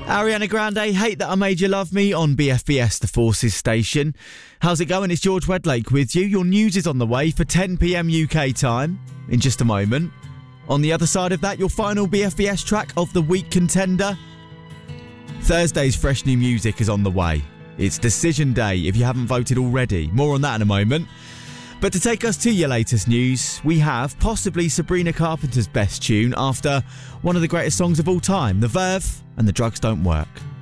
Ariana Grande, Hate That I Made You Love Me on BFBS, the Forces station. How's it going? It's George Wedlake with you. Your news is on the way for 10 p.m. UK time in just a moment. On the other side of that, your final BFBS track of the week contender. Thursday's fresh new music is on the way. It's Decision Day if you haven't voted already. More on that in a moment. But to take us to your latest news, we have possibly Sabrina Carpenter's best tune after one of the greatest songs of all time, The Verve and The Drugs Don't Work.